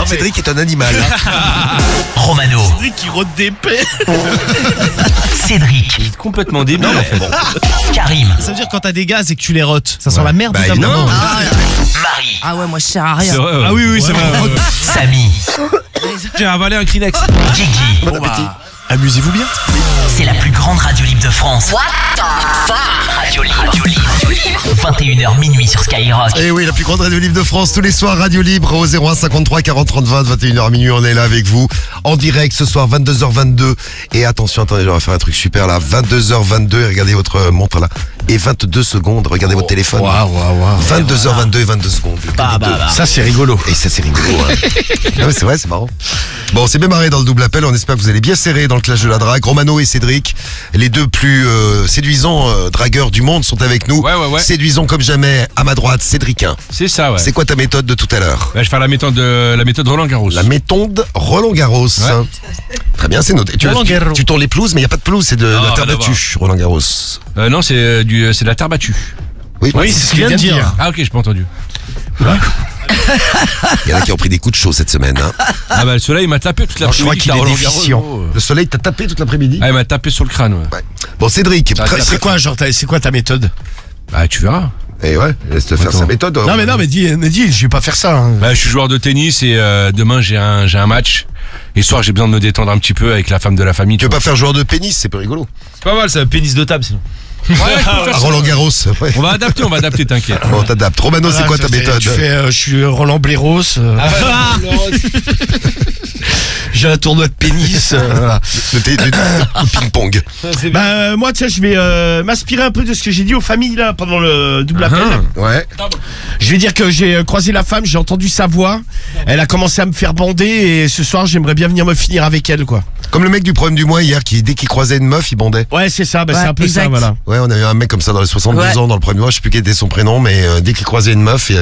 Cédric est un animal. Romano. Cédric qui rôde des paix. Cédric. Complètement débile en fait. Karim. Ça veut dire quand t'as des gaz et que tu les rotes, ça sent la merde. Bah, ou ta évidemment. maman. Marie. Ah ouais, moi je sers à rien. C'est vrai, ouais. Ah oui, c'est vrai. Samy. J'ai avalé un Kleenex. Guigui. Bon appétit. Amusez-vous bien. C'est la plus grande radio libre de France. What the fuck? Radio libre. 21h minuit sur Skyrock. Et oui, la plus grande radio libre de France, tous les soirs, radio libre au 01 53 40 30 20, 21h minuit, on est là avec vous, en direct ce soir, 22h22. Et attention, attendez, on va faire un truc super là, 22h22, et regardez votre montre là, et 22 secondes, regardez votre téléphone. 22h22 et 22 secondes. Ça c'est rigolo. Et ça c'est rigolo, hein. Ah ouais, c'est vrai, c'est marrant. Bon, on s'est bien marré dans le double appel, on espère que vous allez bien serrer dans le clash de la drague. Romano et Cédric, les deux plus séduisants dragueurs du monde sont avec nous. Ouais. Séduisons comme jamais, à ma droite, Cédricien. C'est ça, ouais. C'est quoi ta méthode de tout à l'heure? Je vais faire la méthode Roland Garros. La méthode Roland Garros. Ouais. Très bien, c'est noté. Tu tournes les pelouses, mais il n'y a pas de pelouse, c'est de la terre rien à battue, Roland Garros. Non, c'est de la terre battue. Oui, C'est ce qu'il vient de dire. Ah ok, j'ai pas entendu. il y en a qui ont pris des coups de chaud cette semaine. Hein. Ah bah le soleil m'a tapé toute Alors, je crois l'après-midi. qu'il à est Roland Garros. déficient. Le soleil t'a tapé toute l'après-midi. Ah il m'a tapé sur le crâne, ouais. Ouais. Bon, Cédric. C'est quoi, genre, c'est quoi ta méthode? Bah tu verras. Et ouais, laisse-te faire sa méthode. Non mais dis, je vais pas faire ça. Hein. Bah je suis joueur de tennis et demain j'ai un match. Et ce soir j'ai besoin de me détendre un petit peu avec la femme de la famille. Tu veux pas faire joueur de pénis, c'est peu rigolo. C'est pas mal, c'est un pénis de table sinon. À Roland Garros. Ouais. On va adapter, t'inquiète. Bon, t'adaptes. Romano, c'est quoi ta méthode? Je suis Roland Bléros. J'ai un tournoi de pénis. Voilà. Le ping-pong. Bah moi tiens, je vais m'inspirer un peu de ce que j'ai dit aux familles là pendant le double appel. Ouais. Je vais dire que j'ai croisé la femme, j'ai entendu sa voix. Elle a commencé à me faire bander et ce soir j'aimerais bien venir me finir avec elle quoi. Comme le mec du problème du mois hier qui dès qu'il croisait une meuf, il bandait. Ouais c'est ça, Ouais, c'est un peu exact. ça voilà. Ouais, on a eu un mec comme ça dans les 62 Ouais. ans dans le premier mois, je sais plus quel était son prénom, mais dès qu'il croisait une meuf,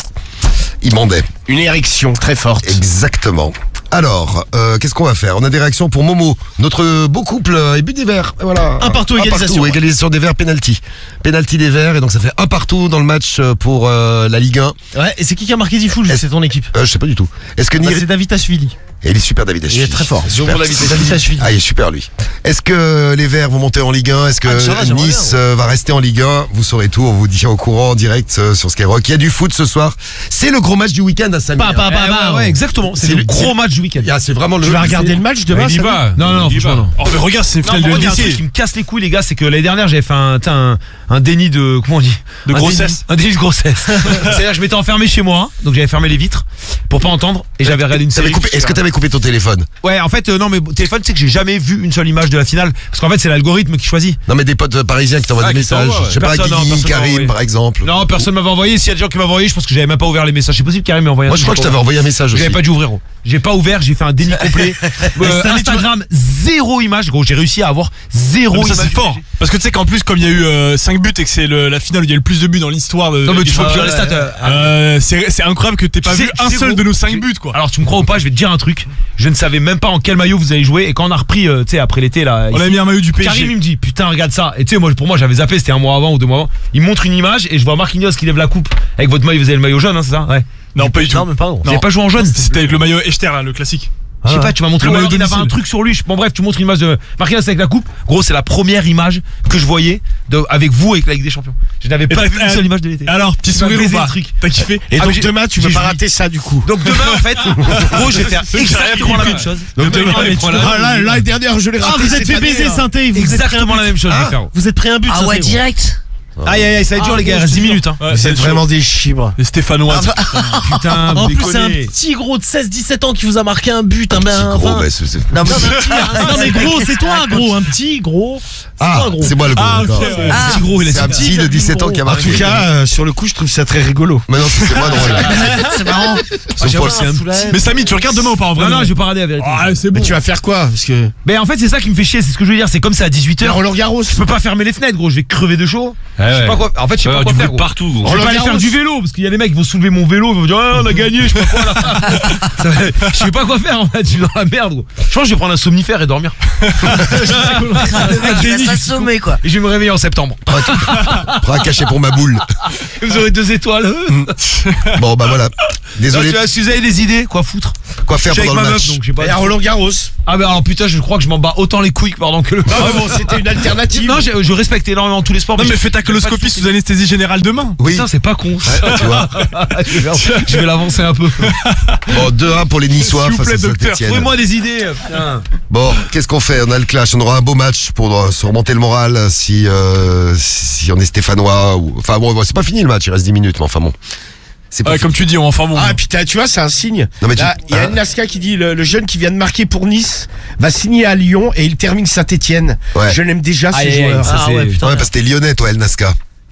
il bandait. Une érection très forte. Exactement. Alors, qu'est-ce qu'on va faire? On a des réactions pour Momo. Notre beau couple est but des Verts. Et voilà. Un partout, égalisation. Égalisation des Verts, penalty. Penalty des Verts, et donc ça fait un partout dans le match pour la Ligue 1. Ouais, et c'est qui a marqué 10 foules? C'est ton équipe. Je sais pas du tout. Est-ce que C'est David Ashvili. Et il est super, David Ashvili. Il est très fort. Super. David Ashvili. Ah, il est super lui. Est-ce que les Verts vont monter en Ligue 1? Est-ce que j'aimerais Nice va rester en Ligue 1? Vous saurez tout, on vous dit au courant en direct sur Skyrock. Il y a du foot ce soir. C'est le gros match du week-end à Samir. Ouais, exactement. C'est le gros match du week-end. Ah, c'est vraiment le. Tu vas regarder le match demain? Il y Samy va. Non, franchement, non. Oh, mais regarde, c'est Non, moi, il y a un truc qui me casse les couilles, les gars, c'est que l'année dernière, j'avais fait un déni de. Comment on dit? De grossesse. Un déni de grossesse. C'est-à-dire, je m'étais enfermé chez moi, donc j'avais fermé les vitres pour pas entendre, et j'avais regardé une série. Est-ce que t'avais coupé ton téléphone? Ouais, en fait, non, mais téléphone, tu sais que j'ai jamais vu une seule image de la finale, parce qu'en fait, c'est l'algorithme qui choisit. Non, mais des potes parisiens qui t'envoient des qui messages. t'envoient, ouais. Je sais pas, Personne, Guigui, personne m'a Karim envoyé. par exemple. Non, personne m'avait envoyé. S'il y a des gens qui m'avaient envoyé, je pense que j'avais même pas ouvert les messages. C'est possible, Karim m'a envoyé un Moi, je crois que je t'avais envoyé un message aussi. J'avais pas dû ouvrir, gros. J'ai pas ouvert, j'ai fait un déni complet. Instagram, zéro image, gros. J'ai réussi à avoir zéro Ça image. c'est fort. Parce que tu sais qu'en plus comme il y a eu 5 buts et que c'est la finale où il y a le plus de buts dans l'histoire de Non, mais du tu vois, championnat, les stats. c'est incroyable que t'aies pas vu un seul de nos 5 buts quoi. Alors tu me crois ou pas, je vais te dire un truc. Je ne savais même pas en quel maillot vous allez jouer, et quand on a repris, tu sais, après l'été là, On a ici, mis un maillot du PSG. Karim il me dit putain regarde ça, et tu sais moi pour moi j'avais zappé, c'était un mois avant ou 2 mois avant. Il me montre une image et je vois Marquinhos qui lève la coupe avec votre maillot, vous avez le maillot jaune, hein, c'est ça? Ouais. Non, pas du tout. Non, mais pardon. Vous avez pas joué en jaune? C'était avec le maillot Echter là, le classique. Je sais pas, tu m'as montré Le ou alors maillot il avait un domicile. truc sur lui. Bon bref, tu montres une image de Marquinhos avec la coupe. Gros, c'est la première image que je voyais avec vous avec la Ligue des Champions. Je n'avais pas vu une seule image de l'été. Alors, petit Tu m'as sourire ou baisé pas? le truc. T'as kiffé? Et Ah, donc mais demain tu veux j'ai pas joui. rater ça du coup. Donc demain en fait, gros, je vais faire exactement la même chose. Donc demain, mais tu- l'année dernière je l'ai raté. vous êtes fait baiser, Synthé. Exactement la même chose, je vais faire. Vous êtes pris un but. Ah ouais, Synthé, direct. Aïe aïe aïe, ça va être dur les gars, il reste 10 minutes hein. Ouais, Vous c'est êtes chaud. vraiment des chibres. Les Stéphanois. Putain, En vous plus c'est un déconnez. petit gros de 16-17 ans qui vous a marqué un but. Gros, bah, Non, mais gros, c'est toi gros, un petit gros. Ah, c'est moi le gros. Ah, d'accord. ok, ouais. Ah, Petit gros, il a C'est un petit de 17 ans qui a En marqué. tout cas, sur le coup, je trouve ça très rigolo. Maintenant, c'est moi drôle. c'est marrant. Sauf pour le- c'est un petit. Mais Samy, tu regardes demain ou pas en vrai? Non, non, je vais pas rater la vérité. Ah, c'est Mais bon. tu vas faire quoi? Parce que Mais en fait, c'est ça qui me fait chier, c'est ce que je veux dire, c'est comme c'est à 18h. Roland Garros. Je peux pas fermer les fenêtres, gros, je vais crever de chaud. Ouais, Je sais ouais. pas quoi. En fait, je sais pas quoi du faire. bruit Gros. partout, gros. Je vais pas aller Garros. faire du vélo parce qu'il y a des mecs qui vont soulever mon vélo, ils vont me dire ah, on a gagné, je sais pas quoi là. Je sais pas quoi faire en fait, je suis dans la merde gros. Je pense que je vais prendre un somnifère et dormir. Il va s'assommer quoi. Et je vais me réveiller en septembre. Prends un cachet pour ma boule. Vous aurez 2 étoiles. Bon, bah voilà. Non, Désolé. tu vois, si vous avez des idées, quoi foutre. Quoi faire Je suis pendant avec le ma match? meuf, donc j'ai pas. Et à Roland Garros. Ah bah alors putain, je crois que je m'en bats autant les couilles pardon que le. Ah ouais, bon, c'était une alternative. Non, je respecte énormément tous les sports. Non mais j'ai- fais ta coloscopie sous anesthésie générale demain. Oui, Putain, c'est pas con. tu vois. Je vais l'avancer un peu. Bon, 2-1 pour les Niçois S'il vous face plaît, à docteur, Saint-Etienne. Trouvez-moi des idées. Putain. Bon, qu'est-ce qu'on fait? On a le clash, on aura un beau match pour se remonter le moral si on est stéphanois. Enfin bon, c'est pas fini le match, il reste 10 minutes, mais enfin bon. C'est pas Ouais, fini. comme tu dis, enfin bon. Ah putain, tu vois, c'est un signe. Non, mais Là, il y a Nasca qui dit le jeune qui vient de marquer pour Nice va signer à Lyon et il termine Saint-Etienne. Ouais. Je l'aime déjà ce Aïe, aïe, joueur. ça, Ah c'est- ouais, putain. Ouais, parce que t'es lyonnais, toi, El Nasca.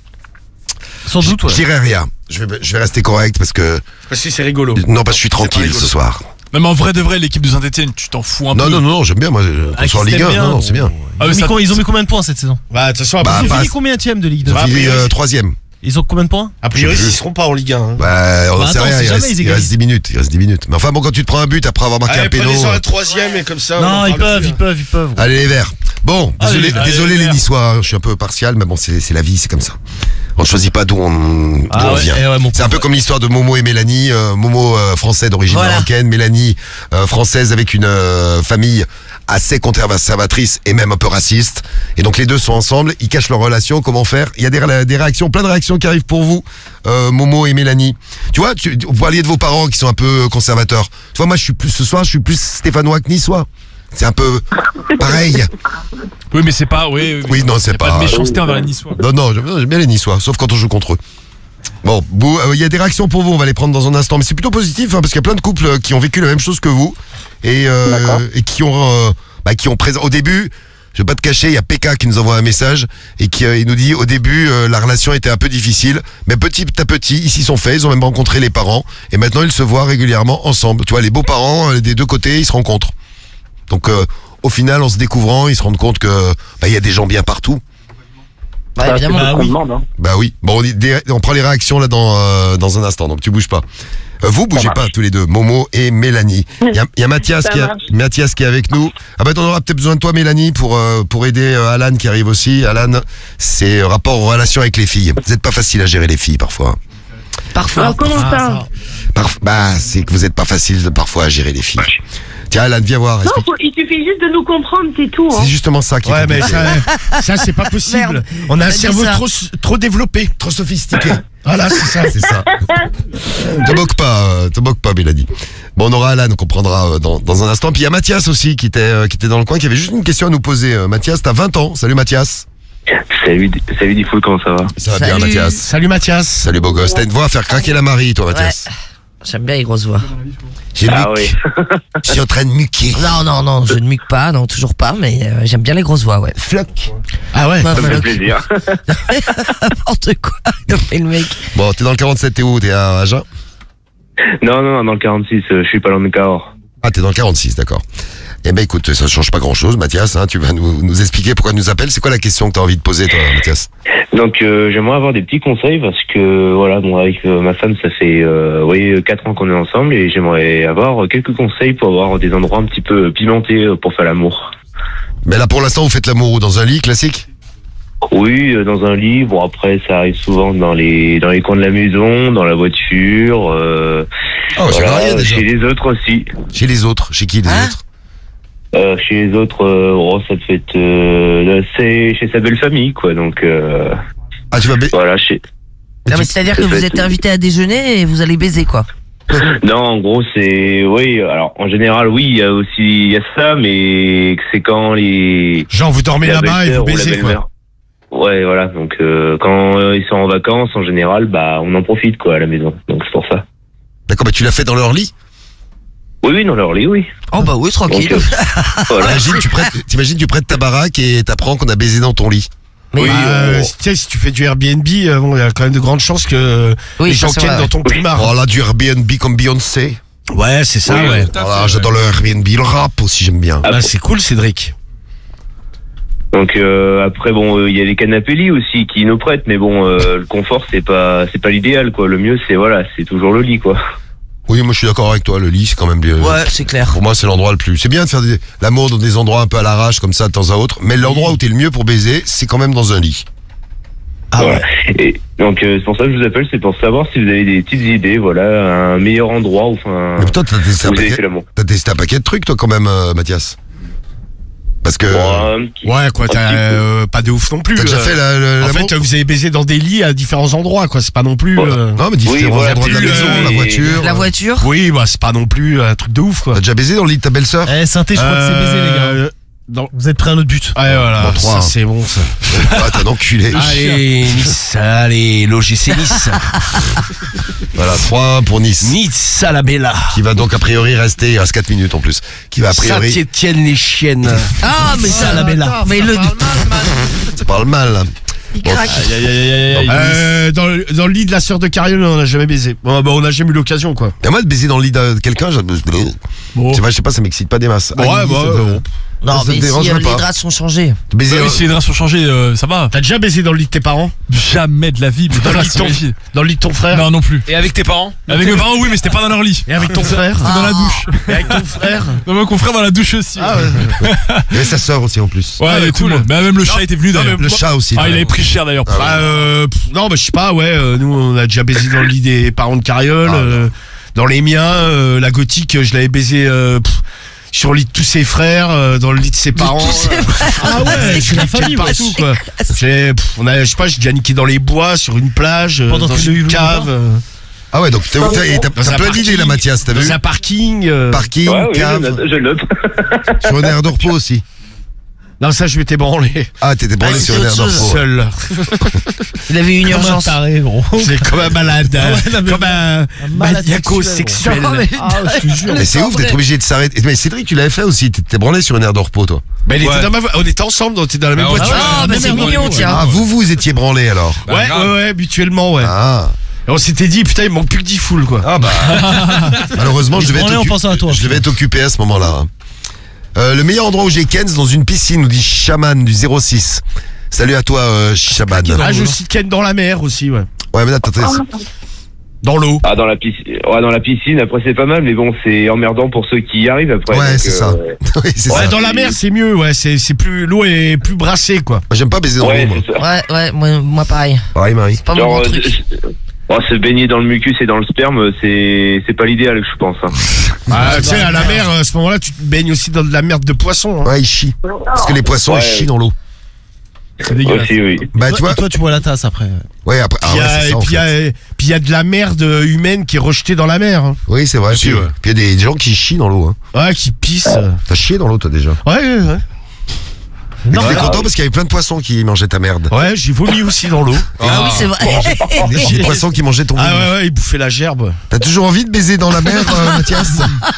Sans doute, Je ouais. dirais rien. Je vais rester correct parce que. Parce que c'est rigolo. Non, parce que je suis tranquille rigolo. ce soir. Non mais en vrai de vrai, l'équipe de Saint-Etienne, tu t'en fous un Non, peu. non, j'aime bien, moi. Qu'on soit en Ligue 1, non, c'est bien. Ah, mais ça- Ils ont mis combien de points cette saison? Bah, de toute façon, Bah, Ils ont pas- fini combienième de Ligue 2? Bah, Il est priori, 3ème. Ils ont combien de points? a priori, je sais ils plus. seront pas en Ligue 1. Hein. Bah, on Bah, sait attends, rien, si il jamais reste, ils il égalisent. reste 10 minutes, il reste 10 minutes. Mais enfin bon, quand tu te prends un but après avoir marqué Allez, un péno. prenez-en un troisième et comme ça. on en Non, parle ils plus, hein. peuvent. Allez les Verts. Bon, désolé, allez, désolé les les Verts. Niçois, hein, je suis un peu partial, mais bon, c'est la vie, c'est comme ça. On choisit pas d'où on vient. C'est un peu comme l'histoire de Momo et Mélanie. Momo français d'origine Voilà. marocaine, Mélanie française avec une famille assez conservatrice et même un peu raciste. Et donc les deux sont ensemble, ils cachent leur relation. Comment faire? Il y a des réactions, plein de réactions qui arrivent pour vous, Momo et Mélanie. Tu vois, vous parliez de vos parents qui sont un peu conservateurs. Tu vois, moi ce soir, je suis plus stéphanois que niçois. C'est un peu pareil. Oui mais c'est pas. Oui, Oui, non, c'est y a pas pas- de méchanceté envers les Niçois. Non, j'aime bien les Niçois, sauf quand on joue contre eux. Bon, il y a des réactions pour vous, on va les prendre dans un instant, mais c'est plutôt positif, hein, parce qu'il y a plein de couples qui ont vécu la même chose que vous, et qui ont présent. Au début, je vais pas te cacher, il y a PK qui nous envoie un message, et qui il nous dit, au début, la relation était un peu difficile, mais petit à petit, ils s'y sont faits, ils ont même rencontré les parents, et maintenant ils se voient régulièrement ensemble. Tu vois, les beaux-parents, des deux côtés, ils se rencontrent. Donc, au final, en se découvrant, ils se rendent compte que il y a des gens bien partout. Ouais, évidemment. Bah oui. Bah oui. Bon, on prend les réactions là dans un instant, donc tu bouges pas. Vous bougez pas tous les deux, Momo et Mélanie. Il y a Mathias Mathias qui est avec nous. Ah bah on aura peut-être besoin de toi, Mélanie, pour aider Alan qui arrive aussi. Alan, c'est rapport aux relations avec les filles. Vous n'êtes pas facile à gérer les filles parfois. Parfois. Comment ça? Bah c'est que vous n'êtes pas facile parfois à gérer les filles. Tiens Alan, viens voir. Non, il suffit juste de nous comprendre, c'est tout. Hein. C'est justement ça qui est Ouais, mais compliqué. ça c'est pas possible. Merde. On a un T'as dit cerveau ça. trop développé. Trop sophistiqué. Voilà, c'est ça. C'est ça. Te moque pas, Mélanie. Bon, on aura Alan qu'on prendra dans un instant. Puis il y a Mathias aussi qui était dans le coin, qui avait juste une question à nous poser. Mathias, t'as 20 ans. Salut Mathias. Salut Diffoul, comment ça va? Ça va bien Salut. Mathias. Salut Mathias. Salut beau gosse. T'as une voix à faire craquer la Marie, toi Mathias. J'aime bien les grosses voix. J'ai Ah muqué. oui. Je suis en train de muquer. Non, je ne muque pas, non, toujours pas, mais j'aime bien les grosses voix, ouais. Floc. Ah ouais. Bah, Ça me fait floc. plaisir. N'importe quoi, il fait le mec. Bon, t'es dans le 47, t'es où? T'es à Agen? Non, dans le 46, je suis pas loin de Cahors. Ah, t'es dans le 46, d'accord. Eh ben écoute, ça change pas grand chose, Mathias, hein, tu vas nous expliquer pourquoi tu nous appelles. C'est quoi la question que t'as envie de poser, toi, Mathias? Donc j'aimerais avoir des petits conseils parce que voilà, bon avec ma femme ça fait 4 ans qu'on est ensemble et j'aimerais avoir quelques conseils pour avoir des endroits un petit peu pimentés pour faire l'amour. Mais là, pour l'instant, vous faites l'amour où? Dans un lit classique? Oui, dans un lit. Bon après ça arrive souvent dans les coins de la maison, dans la voiture. Oh, j'ai rien déjà. Chez les autres aussi. Chez les autres? Chez qui les Hein? autres? Chez les autres, ça peut être c'est chez sa belle famille quoi. Donc Ah, tu vas voilà chez. Non, mais c'est-à-dire que vous êtes invité à déjeuner et vous allez baiser, quoi. Non, en gros, c'est oui. Alors, en général, oui, il y a ça, mais c'est quand les Genre vous dormez la là-bas et belle-sœur vous ou la baisez quoi. belle-mère. Ouais, voilà. Donc, quand ils sont en vacances, en général, bah, on en profite quoi à la maison. Donc, c'est pour ça. D'accord, mais tu l'as fait dans leur lit? Oui, dans leur lit, oui. Oh bah oui, tranquille. Donc, voilà. T'imagines, tu prêtes ta baraque et t'apprends qu'on a baisé dans ton lit. Mais Oui, Tu sais, si tu fais du Airbnb, bon, il y a quand même de grandes chances que Oui, les ça, gens c'est tiennent vrai, dans ton plumard. Oh là, du Airbnb comme Beyoncé. Ouais, c'est ça, Oui, ouais. tout à Voilà, j'adore le Airbnb, le rap aussi, j'aime bien. Ah, Bah, c'est cool, Cédric. Donc après bon il y a les canapés lits aussi qui nous prêtent mais bon le confort c'est pas l'idéal quoi. Le mieux c'est toujours le lit quoi. Oui, moi je suis d'accord avec toi, le lit c'est quand même bien. ouais, c'est clair. Pour moi c'est l'endroit le plus. C'est bien de faire l'amour dans des endroits un peu à l'arrache comme ça de temps à autre, mais l'endroit où t'es le mieux pour baiser, c'est quand même dans un lit. Ah Voilà. ouais. Et donc c'est pour ça que je vous appelle, c'est pour savoir si vous avez des petites idées, voilà, un meilleur endroit ou enfin. Mais toi, t'as testé, Vous avez fait l'amour. un paquet de trucs, toi, quand même, Mathias. Parce que. Ouais, quoi, t'as pas de ouf non plus. T'as déjà fait En l'amour fait, vous avez baisé dans des lits à différents endroits, quoi. C'est pas non plus. Non, mais différents endroits de la maison, la voiture. La voiture. Oui, bah c'est pas non plus un truc de ouf, quoi. T'as déjà baisé dans le lit de ta belle-sœur? Eh, Synthé, je crois que c'est baisé, les gars. Vous êtes prêts à notre but. Ouais, voilà. Bon, 3, ça, c'est bon, ça. Ah, t'es un enculé. Allez, Nice. Allez, l'OGC Nice. Voilà, 3 pour Nice. Nice à la Bella. Qui va donc a priori rester, il reste 4 minutes en plus. Qui va a priori. Saint-Étienne les chiennes. Ah, mais ça, la Bella. Mais le. Ça parle mal. Là. Il craque. Dans le lit de la sœur de Cariole, on n'a jamais baisé. Bon, bah, on n'a jamais eu l'occasion, quoi. Et moi, de baiser dans le lit de quelqu'un, je sais pas, ça m'excite pas des masses. Ouais, Ah, bah, bon. Non, Ça te mais si dérangerait les pas. draps sont changés. Baiser, Oui, si les draps sont changés, ça va. T'as déjà baisé dans le lit de tes parents? Jamais de la vie. Mais Dans le lit de ton frère? Non, non plus. Et avec tes parents? Avec mes parents, oui, mais c'était pas dans leur lit. Et avec ton frère? C'était dans la douche. Et avec ton frère? Non, mon frère dans la douche aussi. Ah ouais. Il y avait sa sœur aussi en plus. Ouais, mais tout cool. le monde. Bah, même le chat était venu d'ailleurs. Le chat aussi. Ah, il avait pris cher d'ailleurs. Bah, non, bah, je sais pas, ouais, nous, on a déjà baisé dans le lit des parents de Cariole, dans les miens, la gothique, je l'avais baisé, sur le lit de tous ses frères, dans le lit de ses parents. tous ses frères. Ah ouais, C'est je l'ai classe. fait partout, quoi. Je sais pas, j'ai déjà niqué dans les bois, sur une plage, Pendant dans tout le une Hulou cave, Ah ouais, donc t'as Dans plein un d'idées parking. là, Mathias, t'as vu? dans un parking. Parking, Ouais, oui, cave, je le note. sur une aire de repos aussi. Non, ça, je m'étais branlé. Ah, t'étais branlé Ah, sur c'est une aire de autre chose. repos. Seul. Il avait une urgence. Taré, gros. C'est comme un malade. Comme un malade maniaco-sexuel. Non, mais- Je te jure. Mais c'est ouf d'être obligé de s'arrêter. Mais Cédric, tu l'avais fait aussi, t'étais branlé sur une aire de repos, toi. Mais il était Ouais. dans ma on était ensemble, on était dans la même Ah ouais. voiture. Ah, bah c'est mignon, tiens. Ah, vous étiez branlé alors. Bah, Ouais, grave. ouais, mutuellement, ouais. Ah. Et on s'était dit, putain, il manque plus que 10 foules, quoi. Ah bah. Malheureusement, je devais branlé en pensant à toi. Je devais être occupé à ce moment-là. Le meilleur endroit où j'ai Ken, dans une piscine, nous dit Chaman du 06. Salut à toi, Chaman. Ah, je aussi Ken dans la mer aussi, ouais. Ouais, mais là, t'as Dans l'eau. Ah, dans la piscine. Ouais, dans la piscine, après c'est pas mal, mais bon, c'est emmerdant pour ceux qui y arrivent après. Ouais, donc, c'est ça. Oui, c'est Ouais, ça. dans la mer, c'est mieux, ouais. C'est plus, l'eau est plus brassée, quoi. Moi, j'aime pas baiser dans Ouais, l'eau, moi. c'est ça. Ouais, moi pareil. Pareil, Marie. C'est pas mon Genre, grand truc. se baigner dans le mucus et dans le sperme, c'est pas l'idéal, je pense. Hein. Ah, tu sais, à la mer, à ce moment-là, tu te baignes aussi dans de la merde de poisson. Hein. Ouais, il chie. Parce que les poissons, Ouais. ils chient dans l'eau. C'est dégueulasse. Aussi, oui. Bah, tu vois. Toi, tu bois la tasse après. Ouais, après. Ah, Puis il y ouais, a- c'est et ça, en puis fait. il y a de la merde humaine qui est rejetée dans la mer. Hein. Oui, c'est vrai. Aussi, Puis ouais. puis il y a des gens qui chient dans l'eau. Hein. Ouais, qui pissent. T'as chié dans l'eau, toi, déjà. Ouais. Mais t'étais content parce qu'il y avait plein de poissons qui mangeaient ta merde. Ouais, j'ai vomi aussi dans l'eau. Ah oui, c'est vrai. Des poissons qui mangeaient ton Ah vomi. ouais, ils bouffaient la gerbe. T'as toujours envie de baiser dans la mer, Mathias?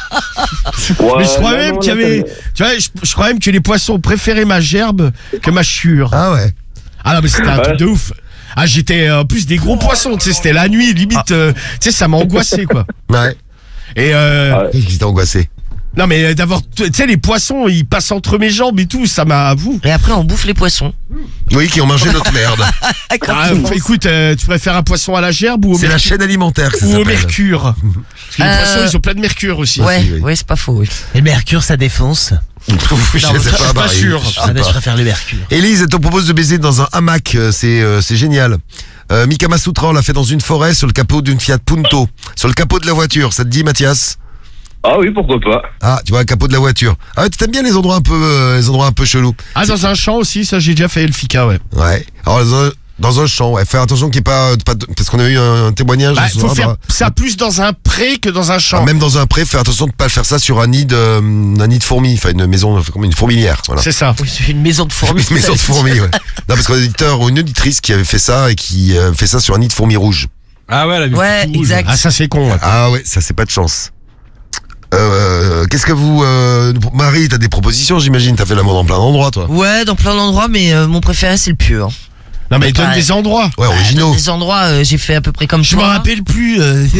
Ouais, Mais je crois non, même non, qu'il y avait. non, Tu vois, je crois même que les poissons préféraient ma gerbe que ma chure. Ah ouais. Ah non, mais c'était un truc de ouf. Ah, j'étais en plus des gros poissons, tu sais, c'était la nuit, limite, tu sais, ça m'a angoissé, quoi. Ouais. Et Qu'est-ce qui t'a angoissé? non, mais d'avoir, tu sais, les poissons, ils passent entre mes jambes et tout, ça m'a, vous. Et après, on bouffe les poissons. Oui, qui ont mangé notre merde. Ah, écoute, tu préfères un poisson à la gerbe ou au, C'est la chaîne alimentaire que ça ou au s'appelle. mercure? Parce que les poissons, ils ont plein de mercure aussi. Ouais, oui. ouais, c'est pas faux. Oui. Et le mercure, ça défonce. Je sais pas, Marie. sûr. Je sais Ah, ben, pas. je préfère le mercure. Élise, elle te propose de baiser dans un hamac, c'est génial. Mika Masutra, on l'a fait dans une forêt sur le capot d'une Fiat Punto. Sur le capot de la voiture, ça te dit, Mathias? Ah oui, pourquoi pas. Ah, tu vois, le capot de la voiture. Ah ouais, tu t'aimes bien les endroits un peu chelous. Ah, dans un champ aussi, ça, j'ai déjà fait le fika, ouais. Ouais. Alors, dans un champ, ouais. Faire attention qu'il n'y ait pas parce qu'on a eu un témoignage. Bah, ce faut soir, faire bah, ça plus dans un pré que dans un champ. même dans un pré, faire attention de ne pas faire ça sur un nid de fourmis. Enfin, une maison, comme une fourmilière. Voilà. C'est ça. Oui, c'est une maison de fourmis. Une maison de fourmis, ouais. Non, parce qu'on a un auditeur ou une auditrice qui avait fait ça et qui fait ça sur un nid de fourmis rouges. Ah ouais, la vie. Ouais, exact. Ah, ça, c'est con, ouais. Ah ouais, ça c'est pas de chance. Qu'est-ce que vous... Marie, t'as des propositions, j'imagine. T'as fait l'amour dans plein d'endroits, toi. Ouais, dans plein d'endroits, mais mon préféré, c'est le pieu. Hein. Non, mais donne Ouais. des endroits. Ouais, originaux. Des endroits, j'ai fait à peu près comme Je me toi. rappelle plus.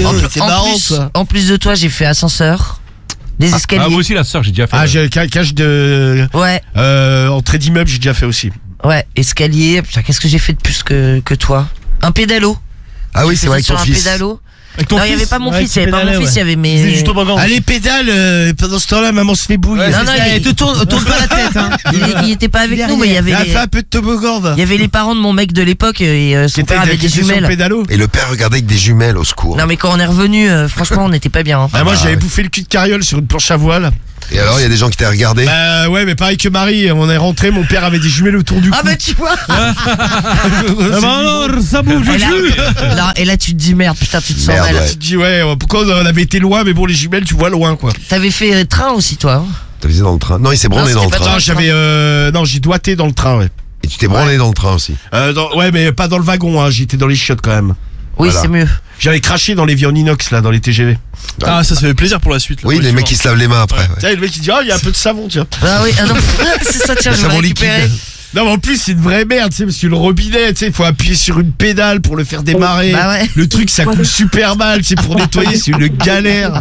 En plus de toi, j'ai fait ascenseur, des escaliers. Ah, moi aussi, la sœur, j'ai déjà fait. Ah, j'ai cage de. Ouais, Entrée d'immeuble, j'ai déjà fait aussi. ouais, escalier. Putain, qu'est-ce que j'ai fait de plus que toi? Un pédalo. Ah oui, J'ai c'est fait vrai, ça avec ton sur un fils. pédalo. Avec ton Non, il y fils avait pas mon Ouais, fils, qui il y avait pas mon pédalait, fils, il y avait C'est mes. du toboggan. Allez, pédale, pendant ce temps-là, maman se fait bouille. Ouais, Non, c'est non, ça, il- et te tourne pas la tête, hein. Il était pas avec nous, mais il y avait Elle a les. fait un peu de toboggan, va. Il y avait les parents de mon mec de l'époque et son père avait des sur le jumelles. pédalo. Et le père regardait avec des jumelles au secours. Non mais quand on est revenu, franchement on n'était pas bien. Hein. Bah, moi, Ah, j'avais ouais. bouffé le cul de carriole sur une planche à voile. Et alors, il y a des gens qui t'ont regardé. Bah ouais, mais pareil que Marie, on est rentré, mon père avait des jumelles autour du cou. Ah bah tu vois. Ah bah alors, ça bouffe du Et là, cul. là- et là tu te dis merde, putain tu te sens Merde, mal. ouais. Tu te dis ouais, pourquoi on avait été loin, mais bon, les jumelles, tu vois loin, quoi. T'avais fait train aussi toi. Hein. T'as visé dans le train. Non, il s'est branlé Non, dans le c'était pas train. Non, j'avais, non, j'ai doigté dans le train, ouais. Et tu t'es branlé dans le train aussi. Ouais, mais pas dans le wagon, hein, j'étais dans les chiottes quand même. Oui Voilà. c'est mieux. J'avais craché dans les vies en inox, là, dans les TGV. Ah, ça fait plaisir pour la suite. là, Oui, pour les suivants. mecs qui se lavent les mains après. ouais. Tiens, le mec il dit, il y a un peu de savon, tiens. Ah oui, ah non, c'est ça tiens, Le je vais savon récupérer. liquide. Non, mais en plus, c'est une vraie merde, tu sais, parce que le robinet, tu sais, il faut appuyer sur une pédale pour le faire démarrer. Bah ouais. Le truc, ça coûte super mal, tu sais, pour nettoyer, c'est une galère.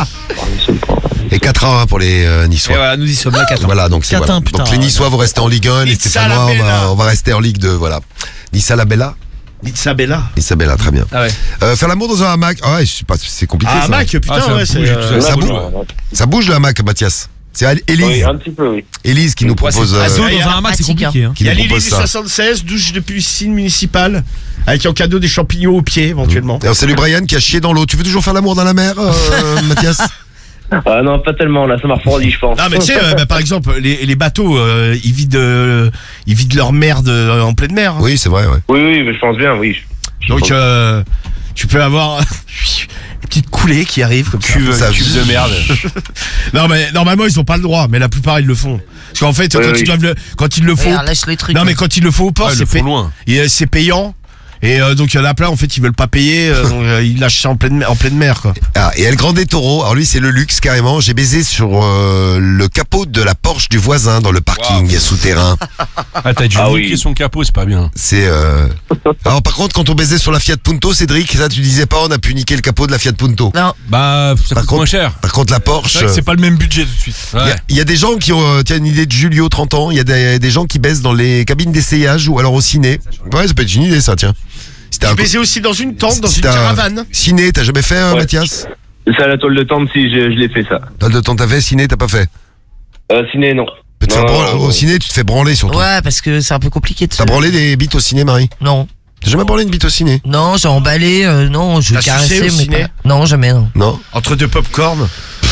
Et 4-1 pour les Et Niçois. voilà, nous y sommes là 4 ans. Voilà, donc c'est 4-1, voilà. putain, Donc les Niçois vont rester en Ligue 1, les Nizza Stéphanois, la Bella. on va rester en Ligue 2, voilà. Nissa la Bella. Nizza Bella. Nissa Bella, très bien. Ah ouais. Faire l'amour dans un hamac. Ah ouais, je sais pas, c'est compliqué Ah, ça. Mac, putain, Ah, ça ouais, bouge c'est. et tout ça. Ça bouge. Ça bouge le hamac, Mathias. C'est Élise. Oui, un petit peu, oui. Élise qui nous Ouais, propose. c'est Zo il y a dans un hamac, c'est pratique, compliqué. Hein. qui Il y a nous l'île propose du ça. 76, douche de piscine municipale, avec en cadeau des champignons aux pieds, éventuellement. Et on salue Brian qui a chié dans l'eau. Tu veux toujours faire l'amour dans la mer, Mathias? Ah non, pas tellement, là, ça m'a refroidi, je pense. Non, mais tu sais, bah, par exemple, les bateaux, ils vident leur merde en pleine mer. Hein. Oui, c'est vrai, ouais. Oui, mais je pense bien, oui. Donc, tu peux avoir une petite coulée qui arrive comme ça. Ça Cuve de merde. Non, mais normalement, ils ont pas le droit, mais la plupart, ils le font. Parce qu'en fait, Oui, quand, oui. quand ils le font. Regarde, lâche les trucs. Non, mais quand ils le font au port, Ah, ils c'est le font loin. c'est payant. Et donc, il y en a plein, en fait, ils veulent pas payer, donc ils lâchent ça en pleine mer, quoi. Ah, et El Grande Toro, alors lui c'est le luxe carrément, j'ai baisé sur le capot de la Porsche du voisin dans le parking souterrain. Ah, t'as dû Ah niquer oui. son capot, c'est pas bien. C'est Alors par contre quand on baisait sur la Fiat Punto, Cédric, ça tu disais pas on a pu niquer le capot de la Fiat Punto. Non. Bah, ça Par coûte contre- moins cher. Par contre la C'est Porsche, vrai que c'est pas le même budget tout de suite. Ouais. il y a des gens qui ont tiens une idée de Julio 30 ans, il y a des gens qui baissent dans les cabines d'essayage ou alors au ciné. Ouais, ça peut être une idée ça, tiens. C'était Je un baisais aussi dans une tente, dans si une t'as- caravane. Ciné, t'as jamais fait Ouais. Mathias? C'est à la toile de tente si je l'ai fait, ça. T'as de temps t'as fait, ciné t'as pas fait? Ciné, non. Tu te Non, faire non, branler- non, au non. ciné tu te fais branler surtout. Ouais parce que c'est un peu compliqué de se. T'as branlé des bites au ciné Marie? Non. T'as jamais branlé une bite au ciné? Non, j'ai emballé, non, je T'as caressais sucé au mais ciné pas. Non, jamais non. Non? Entre deux pop-corn.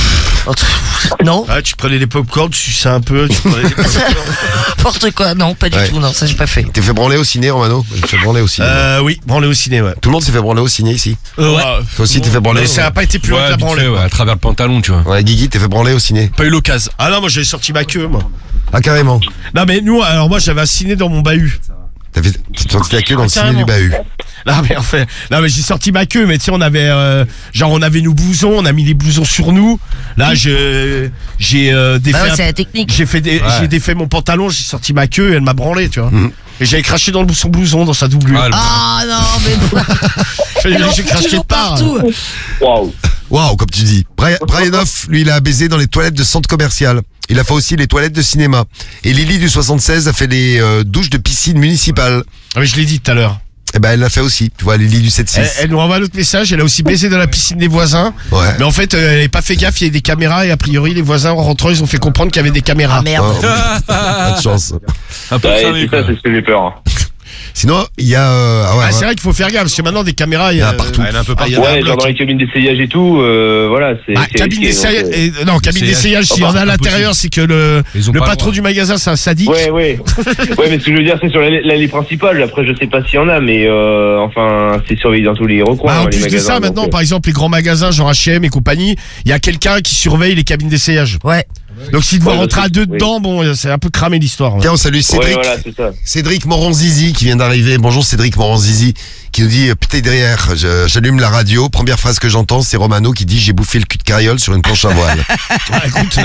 Non, Ouais, tu prenais les pop-corn, tu suçais un peu, tu prenais les pop-corn. n'importe quoi, non, pas du Ouais. tout, non, ça j'ai pas fait. T'es fait branler au ciné, Romano? Je me suis fait branler au ciné. Oui, branler au ciné, ouais. Tout le monde s'est fait branler au ciné ici. Ouais. Toi aussi, t'es fait branler. Mais ça a pas été plus loin que Ouais, la vite branlée. fait, ouais, à travers le pantalon, tu vois. Ouais, Guigui, t'es fait branler au ciné. Pas eu l'occasion. Ah non, moi j'avais sorti ma queue, moi. Ah, carrément. Non, mais nous, alors moi j'avais un ciné dans mon bahut. Tu t'es sorti la queue dans le ciné Carrément. du bahut. Non mais en fait, non mais j'ai sorti ma queue, mais tu sais on avait on avait nos blousons, on a mis les blousons sur nous. Là j'ai défait Bah ouais, un- c'est la technique. j'ai défait mon pantalon, j'ai sorti ma queue et elle m'a branlé, tu vois. Mhm. Et j'avais craché dans son blouson, dans sa doublure. Ah, le- Ah non, mais Fallait elle en que j'ai fout craché toujours de part. partout. Waouh. Waouh, comme tu dis. Brian Hoff, lui, il a baisé dans les toilettes de centre commercial. Il a fait aussi les toilettes de cinéma. Et Lily du 76 a fait les douches de piscine municipale. Ah, mais je l'ai dit tout à l'heure. Eh ben, elle l'a fait aussi. Tu vois, Lily du 76. Elle nous renvoie un autre message, elle a aussi baisé dans la piscine des voisins. Ouais. Mais en fait, elle n'avait pas fait gaffe, il y avait des caméras et a priori les voisins en rentrant, ils ont fait comprendre qu'il y avait des caméras. Ah merde. Oh, pas de chance. Un peu Ouais, fermé, c'est quoi. ça, c'est ce que j'ai peur. Hein. Sinon, il y a... ah ouais, Ah, c'est ouais. vrai qu'il faut faire gaffe, parce que maintenant des caméras, Il y en a partout. il y en a un peu partout. Ouais, genre dans les cabines d'essayage et tout, voilà, c'est... Ah, c'est cabine risqué, d'essayage, donc, non, cabine d'essayage, s'il y en a à l'intérieur, c'est que le Ils ont pas le patron droit. du magasin, c'est un sadique. Ouais, ouais. Ouais, mais ce que je veux dire, c'est sur l'allée principale. Après, je sais pas s'il y en a, mais enfin, c'est surveillé dans tous les recoins. Bah, en les plus de magasins, ça, donc, maintenant, par exemple, les grands magasins, genre H&M et compagnie, il y a quelqu'un qui surveille les cabines d'essayage. Ouais. Donc s'il doit Ouais, rentrer je à sais, deux oui. dedans, bon, c'est un peu cramé l'histoire. Ouais. Tiens, on salue Ouais, Cédric. voilà, c'est ça. Cédric Moranzizi qui vient d'arriver. Bonjour Cédric Moranzizi qui nous dit putain derrière, j'allume la radio. Première phrase que j'entends, c'est Romano qui dit j'ai bouffé le cul de carriole sur une planche à voile. Ah, écoute,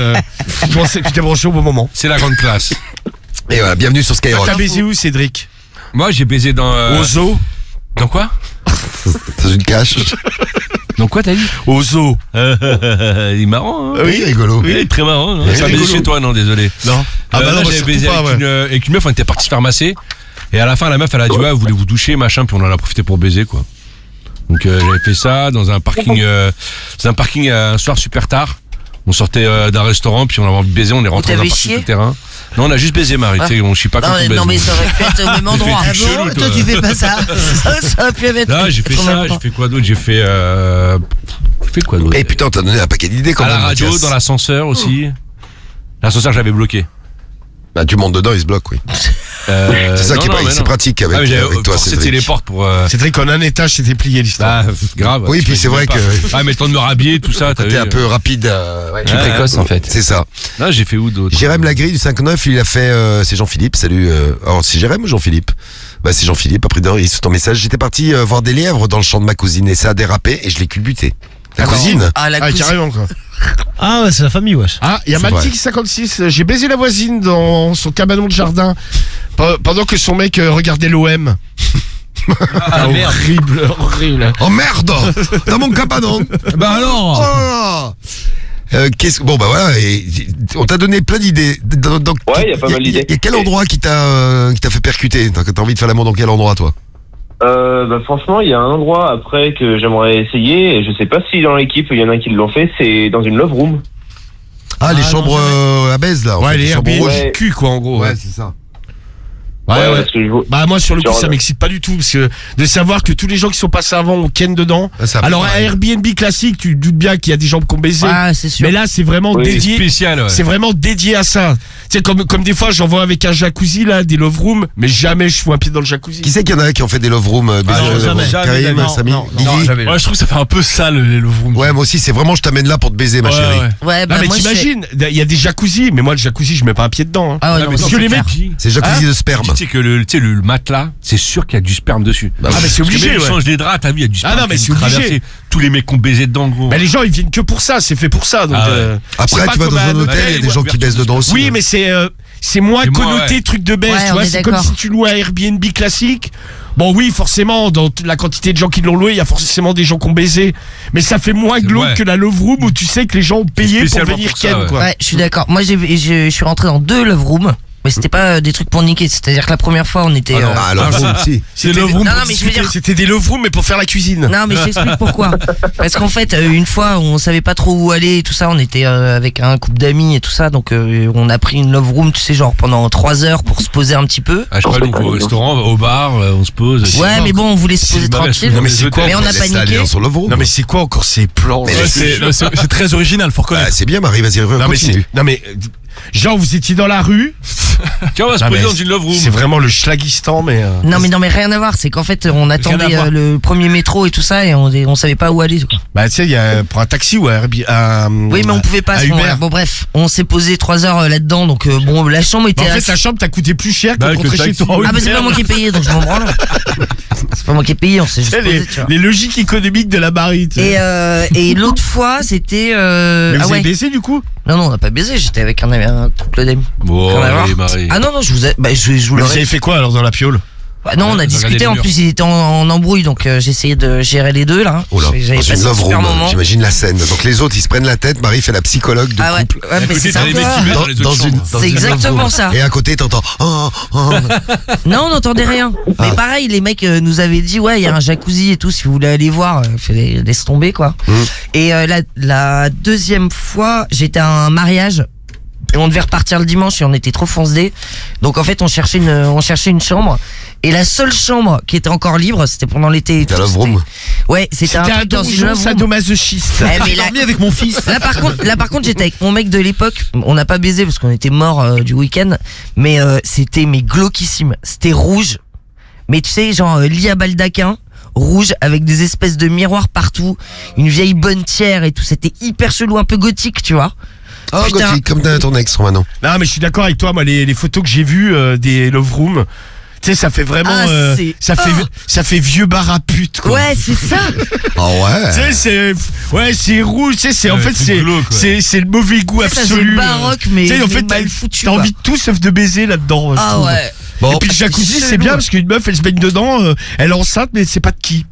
tu t'es branché au bon moment. C'est la grande classe. Et voilà, bienvenue sur Skyrock. T'as baisé où, Cédric? Moi, j'ai baisé dans. Au zoo. Dans quoi? Dans une cache. Dans quoi, t'as dit? Au zoo. Il est marrant, hein? Oui, rigolo. Oui, il est très marrant. Non Oui, tu as baisé rigolo. chez toi, non, désolé. Non. Ah bah Là, non, j'avais surtout baisé pas, avec, ouais. avec une meuf, on était parti se faire masser. Et à la fin, la meuf, elle a dit, ouais, voulez-vous doucher, machin, puis on en a profité pour baiser, quoi. Donc j'avais fait ça dans un parking, un soir super tard. On sortait d'un restaurant, puis on avait envie de baiser, on est rentré dans un parking terrain. Non, on a juste baisé, Marie. Tu sais, on chie pas quand on baise. Non, mais ça aurait pu être au même endroit. Ah bon, toi, tu fais pas ça. Ça aurait pu être. Là, j'ai fait ça. J'ai fait quoi d'autre? J'ai fait quoi d'autre? Et putain, t'as donné un paquet d'idées quand même. À la radio, dans l'ascenseur aussi. L'ascenseur, j'avais bloqué. Bah, tu montes dedans, il se bloque, oui. C'est ça qui est pratique avec toi. C'était les portes pour. Cédric, qu'en un étage, c'était plié l'histoire. Ah, grave. Oui, puis c'est vrai que. Ah, mais le temps de me rhabiller, tout ça. T'es un peu rapide. Tu es précoce en fait. C'est ça. Là, j'ai fait où d'autre? Jérém Lagris du 5-9, il a fait. C'est Jean-Philippe. Salut. Alors, c'est Jérém ou Jean-Philippe? Bah, c'est Jean-Philippe. Après, il sous ton message. J'étais parti voir des lièvres dans le champ de ma cousine et ça a dérapé et je l'ai culbuté. La cousine? La cousine. Carrément, quoi. Ah ouais, c'est la famille, wesh. Ah, il y a Maltix 56. J'ai baisé la voisine dans son cabanon de jardin pendant que son mec regardait l'OM. Ah, merde. Horrible. Oh merde! Dans mon cabanon! Bah alors. Oh là. Bon bah voilà, on t'a donné plein d'idées. Ouais, il y a pas mal d'idées. Il y a quel endroit qui t'a fait percuter? T'as envie de faire l'amour dans quel endroit, toi? Bah franchement, il y a un endroit après que j'aimerais essayer, et je sais pas si dans l'équipe il y en a qui l'ont fait, c'est dans une love room. Ah, les chambres à baise là. Ouais, les chambres Airbnb rouges. cul quoi en gros. Ouais, c'est ça. Ouais. Parce que Bah moi sur le coup ça m'excite pas du tout parce que de savoir que tous les gens qui sont passés avant ont ken dedans. Alors à Airbnb classique, tu te doutes bien qu'il y a des gens qui ont baisé. Ah, c'est sûr. Mais là c'est vraiment dédié. Spécial. Ouais. C'est vraiment dédié à ça. Tu sais comme des fois j'en vois avec un jacuzzi là, des love rooms, mais jamais je fous un pied dans le jacuzzi. Qui c'est qu'il y en a qui ont fait des love rooms? Karim, Samy, Guigui. Ouais, je trouve que ça fait un peu sale les love rooms. Ouais, moi aussi, c'est vraiment je t'amène là pour te baiser, ma chérie. Ouais, bah Non mais moi, t'imagines, il y a des jacuzzis, mais moi le jacuzzi je mets pas un pied dedans. Hein. Ah ouais, non, parce non, que c'est les mecs, clair. C'est jacuzzi de sperme. Tu sais que le matelas, c'est sûr qu'il y a du sperme dessus. Ah mais c'est obligé. Ils changent les draps, t'as vu, il y a du sperme. Ah non mais qui c'est obligé. traverse tous les mecs qui ont baisé dedans, gros. Bah les gens ils viennent que pour ça, c'est fait pour ça. Donc, Après, tu vas dans un hôtel, il y a des gens qui baissent dedans aussi. Oui, mais c'est moins connoté truc de baisse, Ouais, tu on vois. est C'est comme d'accord. si tu louais un Airbnb classique. Bon, oui, forcément, dans la quantité de gens qui l'ont loué, il y a forcément des gens qui ont baisé. Mais ça fait moins glauque que la love room où tu sais que les gens ont payé pour spécialement venir pour ça, ken, ouais. quoi. Ouais, je suis d'accord. Moi, je suis rentré dans 2 love rooms. Mais c'était pas des trucs pour niquer. C'est-à-dire que la première fois, on était. Ah, love room, si. C'est love room. Non, non, mais je veux dire. C'était des love rooms, mais pour faire la cuisine. Non, mais je t'explique pourquoi. Parce qu'en fait, une fois, on savait pas trop où aller et tout ça. On était avec un couple d'amis et tout ça. Donc, on a pris une love room, tu sais, genre pendant 3 heures pour se poser un petit peu. Ah, je crois donc au restaurant, au bar, on se pose. Ouais, mais bon, on voulait se poser tranquille. Non, mais c'est quoi? Mais on a paniqué. Non, mais c'est quoi encore ces plans? C'est très original, faut reconnaître. C'est bien, Marie, vas-y, continue. Non, mais. Genre, vous étiez dans la rue. Tiens, on va se poser dans une love room. C'est vraiment le Schlagistan, mais. Non, mais rien à voir. C'est qu'en fait, on attendait voir. le premier métro et tout ça et on savait pas où aller. Quoi. Bah, tu sais, il y a pour un taxi ou oui, mais on pouvait pas. Bon, bref, on s'est posé 3 heures là-dedans. Donc, bon, la chambre était. En fait, la chambre t'a coûté plus cher que rentrer chez toi. Ah, bah, c'est pas moi qui ai payé, donc je m'en branle. C'est pas moi qui ai payé, on s'est juste posé, tu vois. Les logiques économiques de la Marie. Et l'autre fois, c'était. Mais vous avez baisé du coup? Non, on n'a pas baisé. J'étais avec un couple d'amis. Bon, allez, Marie. Ah non, je vous ai. Bah, je vous Vous l'aurais. avez fait quoi alors dans la piole? Bah non, on a discuté. En plus, ils étaient en embrouille, donc j'ai essayé de gérer les deux là. Oh là, J'avais dans passé une un love super room, moment. j'imagine la scène. Donc les autres, ils se prennent la tête, Marie fait la psychologue de Ah ouais, couple. ouais, mais c'est ça. C'est exactement ça. Et à côté, t'entends. Non, on n'entendait rien. Mais pareil, les mecs nous avaient dit, ouais, il y a un jacuzzi et tout, si vous voulez aller voir, laisse tomber quoi. Et la deuxième fois, j'étais à un mariage. Et on devait repartir le dimanche et on était trop foncedés. Donc en fait on cherchait une chambre. Et la seule chambre qui était encore libre, c'était pendant l'été. C'était la love room. Ouais, c'était un truc dans une love room. sadomasochiste. J'ai dormi avec mon fils. Là par contre j'étais avec mon mec de l'époque. On n'a pas baisé parce qu'on était morts du week-end. Mais c'était glauquissime. C'était rouge. Mais tu sais, genre lit à baldaquin. Rouge avec des espèces de miroirs partout. Une vieille bonne tière et tout. C'était hyper chelou, un peu gothique, tu vois. Oh, gothique, comme ton ex, Romano. Non, mais je suis d'accord avec toi. Moi, les photos que j'ai vues des love rooms, tu sais, ça fait vraiment, ça fait vieux bar à pute, quoi. Ouais, c'est ça. Oh ouais. Tu sais, c'est rouge. Tu sais, c'est en fait, c'est le mauvais goût absolu. C'est baroque, mais tu sais, en fait, t'as envie de tout sauf de baiser là-dedans. Ah ouais. Bon. Et puis le jacuzzi, c'est bien parce qu'une meuf, elle se baigne dedans, elle est enceinte, mais c'est pas de qui.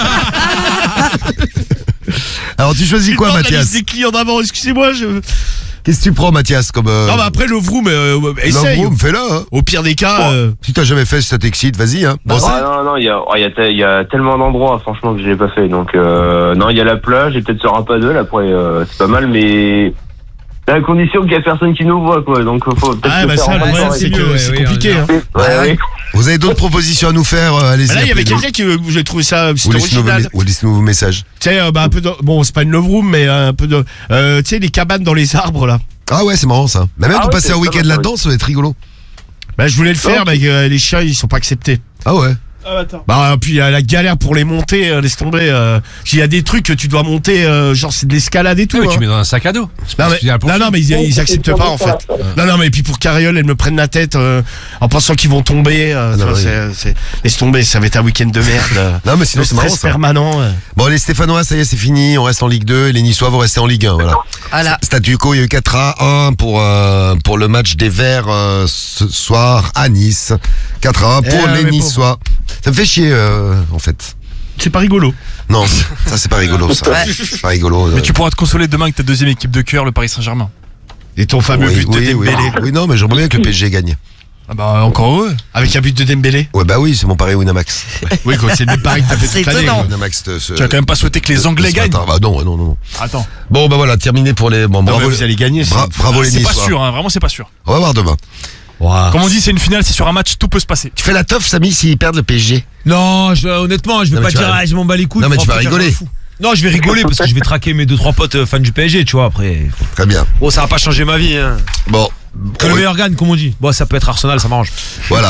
Alors tu choisis quoi, Mathias? Des clients d'avant, excusez-moi, Qu'est-ce que tu prends, Mathias, comme... Non, mais après, le vroom, essaye. Le vroom, fais-le, hein. Au pire des cas... Si t'as jamais fait, si ça t'excite, vas-y, hein. Bon, non, il y a tellement d'endroits, franchement, que je l'ai pas fait. Donc, non, il y a la plage, et peut-être ce Rapadel, après, c'est pas mal, mais... à la condition qu'il y a personne qui nous voit, quoi. Donc, faut peut-être... Ah, bah ça, le problème, c'est que c'est compliqué, hein. Ouais. Vous avez d'autres propositions à nous faire, allez-y. Là, il y avait quelqu'un qui, j'ai trouvé ça, c'était original. Ou laissez-nous vos messages. Tu sais, un peu de, bon, c'est pas une love room, mais un peu de, tu sais, les cabanes dans les arbres, là. Ah ouais, c'est marrant, ça. Mais même pour passer un week-end là-dedans, ça va être rigolo. Bah, je voulais le faire, mais les chiens, ils sont pas acceptés. Ah ouais. Bah, puis il y a la galère pour les monter, laisse tomber. Il y a des trucs que tu dois monter, genre c'est de l'escalade et tout. Mais tu mets dans un sac à dos. Non, mais ils acceptent pas en fait. Non, mais puis pour Carriole, elles me prennent la tête en pensant qu'ils vont tomber. Laisse tomber, ça va être un week-end de merde. Non, mais sinon c'est marrant. Stress permanent. Bon, les Stéphanois, ça y est, c'est fini. On reste en Ligue 2 et les Niçois vont rester en Ligue 1. Voilà. Statu quo, il y a eu 4-1 pour le match des Verts ce soir à Nice. 4-1 pour les Niçois. Ça me fait chier, en fait. C'est pas rigolo. Non, ça c'est pas rigolo, ça. C'est pas rigolo. Mais tu pourras te consoler demain avec ta deuxième équipe de cœur, le Paris Saint-Germain. Et ton fameux but de Dembélé. Oui, non, mais j'aimerais bien que le PSG gagne. Ah bah encore heureux. Avec un but de Dembélé. Ouais, bah oui, c'est mon pari Winamax. Oui, quoi, c'est le même pari que t'as fait toute l'année. Winamax, tu vas quand même pas souhaiter que les Anglais gagnent. Bah non. Attends. Bon, bah voilà, terminé pour les... Bon, bravo, vous allez gagner. Bravo les Niçois. C'est pas sûr, hein, vraiment c'est pas sûr. On va voir demain. Wow. Comme on dit, c'est une finale, c'est sur un match, tout peut se passer. Tu fais la teuf, Samy, s'ils perdent le PSG? Non, honnêtement, je vais pas dire, je m'en bats les couilles. Non, mais tu vas rigoler. Non, je vais rigoler parce que je vais traquer mes 2-3 potes fans du PSG, tu vois, après. Très bien. Bon, ça va pas changer ma vie, hein. Bon. Que le meilleur gagne, comme on dit. Bon, ça peut être Arsenal, ça m'arrange. Voilà.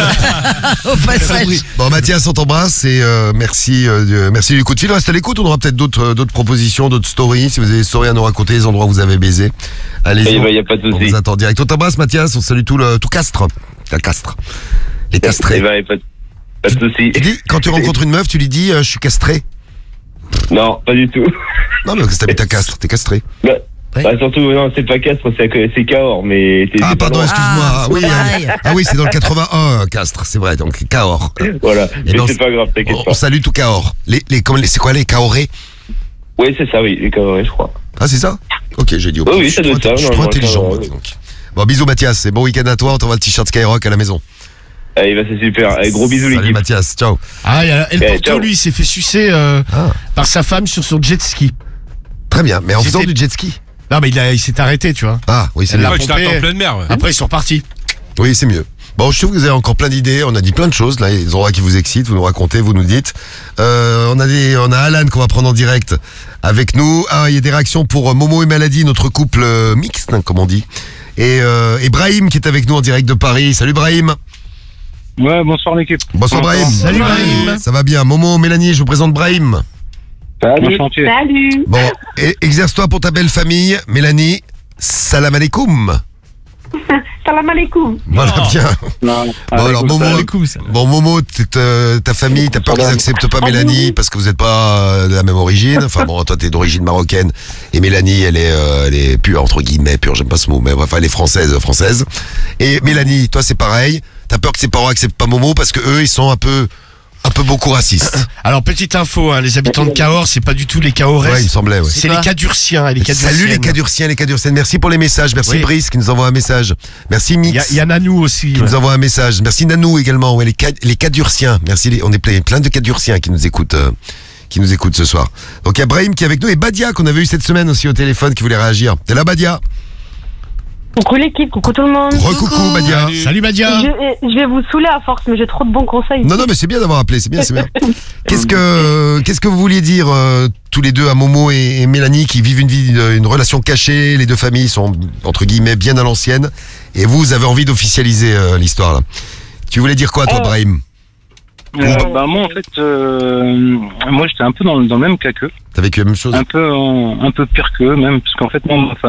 Au passage. Bon, Mathias, on t'embrasse et merci du coup de fil. Reste à l'écoute, on aura peut-être d'autres propositions, d'autres stories. Si vous avez des stories à nous raconter, les endroits où vous avez baisé, allez-y. Il y a pas de souci. On vous attend direct. On t'embrasse, Mathias. On salue tout Castres. La Castres. Les castrés. Il y a pas de souci. Tu dis, quand tu rencontres une meuf, tu lui dis, je suis castré. Non, pas du tout. Non, mais parce que t'habites à Castres, t'es castré. Bah surtout, non, c'est pas Castres, c'est Cahors, mais... Ah, pardon, excuse-moi. Oui, c'est dans le 81, Castres, c'est vrai, donc Cahors. Voilà, mais c'est pas grave, t'inquiète pas. On salue tout Cahors. C'est quoi, les Cahorés? Oui, c'est ça, oui, les Cahorés, je crois. Ah, c'est ça? Ok, j'ai dit au Oui, ça doit être ça. Je suis trop intelligent, moi, donc. Bon, bisous, Mathias, et bon week-end à toi, on t'envoie le t-shirt Skyrock à la maison. Allez, bah c'est super, allez, gros bisous l'équipe. Salut Mathias, ciao. Ah, il y a El Porto, lui, il s'est fait sucer par sa femme sur son jet ski. Très bien, mais en faisant du jet ski? Non, mais il s'est arrêté, tu vois. Ah, oui, c'est mieux. Tu t'arrêtes en pleine mer, ouais. Après, ils sont repartis. Oui, c'est mieux. Bon, je trouve que vous avez encore plein d'idées. On a dit plein de choses, là. Les endroits qui vous excitent, vous nous racontez, vous nous dites. On a Alan qu'on va prendre en direct avec nous. Ah, il y a des réactions pour Momo et Maladi, notre couple mixte, hein, comme on dit. Et Brahim qui est avec nous en direct de Paris. Salut Brahim. Ouais, bonsoir l'équipe. Bonsoir Brahim. Salut Brahim. Ça va bien. Momo, Mélanie, je vous présente Brahim. Salut. Salut. Bon, exerce-toi pour ta belle famille. Mélanie, salam alaikum. Salam alaikum. Voilà, bien. Non, bon, alors, Momo, ta famille, t'as peur qu'ils n'acceptent pas Mélanie parce que vous n'êtes pas de la même origine. Enfin bon, toi, t'es d'origine marocaine et Mélanie, elle est pure, entre guillemets, pure, j'aime pas ce mot, mais enfin, elle est française. Et Mélanie, toi, c'est pareil. T'as peur que ses parents acceptent pas Momo parce que eux, ils sont un peu beaucoup racistes. Alors, petite info, hein, les habitants de Cahors, c'est pas du tout les Cahorais. Ouais, il me semblait, ouais. C'est les Cadurciens et les Cadurciennes. Salut les Cadurciennes. Merci pour les messages. Merci Brice qui nous envoie un message. Merci Mix. Il y a Nanou aussi. Qui nous envoie un message. Merci Nanou également. Ouais, les Cadurciens. Merci. On est plein de Cadurciens qui nous écoutent. Ce soir. Donc il y a Brahim qui est avec nous et Badia qu'on avait eu cette semaine aussi au téléphone qui voulait réagir. T'es là Badia? Coucou l'équipe, coucou tout le monde. Recoucou Badia. Salut Badia. Je vais vous saouler à force, mais j'ai trop de bons conseils. Non, mais c'est bien d'avoir appelé, c'est bien. Qu'est-ce que vous vouliez dire tous les deux à Momo et Mélanie qui vivent une relation cachée? Les deux familles sont entre guillemets bien à l'ancienne et vous avez envie d'officialiser l'histoire là. Tu voulais dire quoi toi Brahim? Bah moi en fait, moi j'étais un peu dans le même cas qu'eux. T'as vécu la même chose? Un peu pire qu'eux même, parce qu'en fait moi ma femme